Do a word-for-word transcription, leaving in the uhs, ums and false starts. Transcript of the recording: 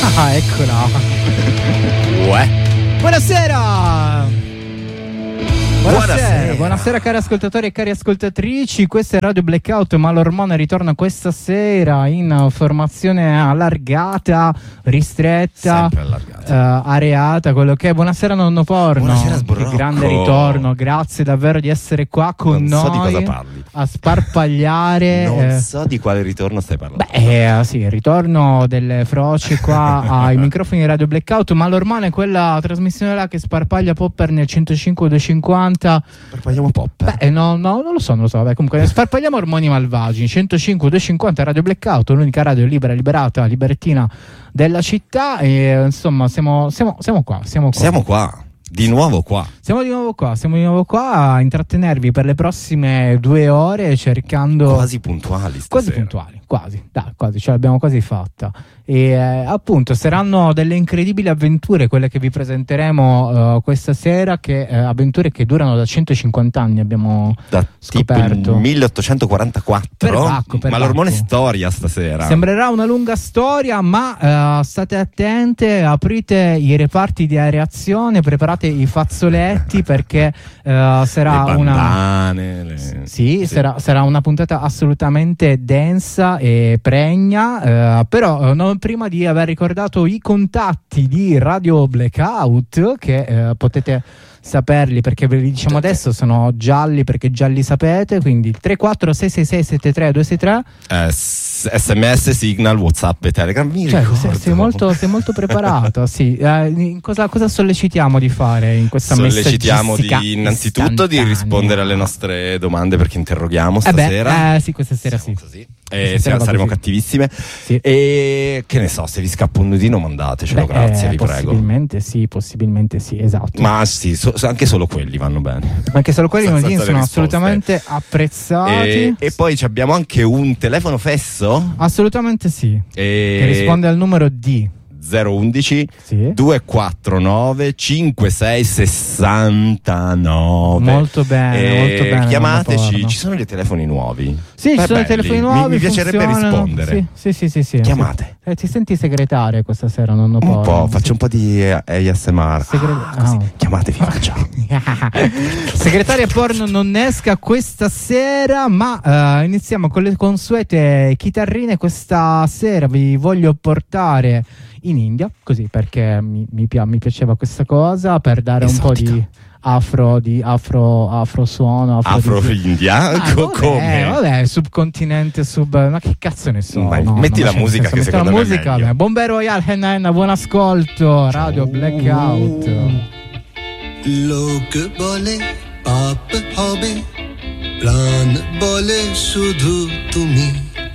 Ah, eccola. Uè. Buonasera. Buonasera. Buonasera. Buonasera cari ascoltatori e cari ascoltatrici, questa è Radio Blackout, ma l'ormone ritorna questa sera in formazione allargata, ristretta, Sempre allargata, uh, areata, quello che è. Buonasera nonno porno. Buonasera sbrocco. Che grande ritorno, grazie davvero di essere qua con non noi. so di cosa parli. A sparpagliare. Non eh, so di quale ritorno stai parlando. Beh, eh, sì, il ritorno delle froci qua ai microfoni di Radio Blackout, ma l'ormone è quella trasmissione là che sparpaglia popper nel centocinque duecentocinquanta. Sparpagliamo popper? Beh, no, no, non lo so, non lo so. Vabbè, comunque sparpagliamo ormoni malvagi. centocinque duecentocinquanta Radio Blackout, l'unica radio libera, liberata, libertina della città. E insomma, siamo, siamo, siamo qua. Siamo qua. Siamo qua. Di nuovo qua. Siamo di nuovo qua, siamo di nuovo qua a intrattenervi per le prossime due ore cercando... Quasi puntuali stasera. Quasi puntuali, quasi, dai, quasi, ce l'abbiamo quasi fatta. E eh, appunto saranno delle incredibili avventure quelle che vi presenteremo uh, questa sera, che eh, avventure che durano da centocinquanta anni, abbiamo da scoperto. Tipo il milleottocentoquarantaquattro. Perbacco, perbacco. Ma l'ormone storia stasera. Sembrerà una lunga storia, ma uh, state attente, aprite i reparti di areazione, preparate i fazzoletti perché uh, sarà le una bandane, le... sì, sì. Sarà, sarà una puntata assolutamente densa e pregna, uh, però uh, non prima di aver ricordato i contatti di Radio Blackout, che uh, potete saperli perché ve li diciamo adesso, sono gialli perché già li sapete, quindi tre quattro sei sei sei sette tre due sei tre, eh, sms, Signal, WhatsApp e Telegram. Mi cioè, ricordo. sei, sei, molto, sei molto preparato. Sì. Eh, cosa, cosa sollecitiamo di fare in questa sollecitiamo messaggistica di innanzitutto di rispondere alle nostre domande, perché interroghiamo stasera. Eh beh, eh, sì, questa sera siamo sì. Così. E siamo, saremo così. cattivissime, sì. E che ne so, se vi scappa un nudino mandatecelo. Beh, grazie, eh, vi prego. Possibilmente sì, possibilmente sì, esatto. Ma sì, so, anche solo quelli vanno bene. Anche solo quelli Senza non sono risposte. assolutamente apprezzati. E, e poi abbiamo anche un telefono fesso. Assolutamente sì. E... che risponde al numero D zero undici sì. duecentoquarantanove cinquantasei sessantanove. Molto bene, e molto bene. Chiamateci, ci sono dei telefoni nuovi. Sì, ci Beh, sono belli. dei telefoni nuovi. Mi, mi piacerebbe funzionano. rispondere. Sì, sì, sì, sì, Chiamate. Sì. Eh, ti senti segretaria questa sera? Non Un po', po', sì. faccio un po' di A S M R. Segre- ah, così. oh. Chiamatevi, facciamo. Segretaria porno non esca questa sera, ma uh, iniziamo con le consuete chitarrine. Questa sera vi voglio portare in India, così perché mi, mi, pi- mi piaceva questa cosa, per dare Esotica. un po' di afro di afro afro suono afro, Afro-India? di... ah, Co- vabbè, come? vabbè, subcontinente sub, ma che cazzo ne so. Vai, no, metti no, la cioè, musica nel senso, che metti secondo la me è musica, meglio. vabbè. Buon Royal Henna, buon ascolto. Radio Blackout. লোক বলে পাপ হবে প্রাণ বলে শুধু তুমি